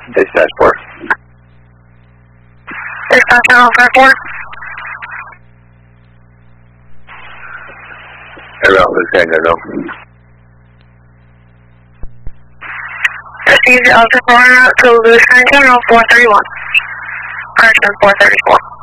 Dispatch 4. Dispatch Channel 4. Around the Tango, no. Received Delta 4 to Lewis County General 431. Correction 434.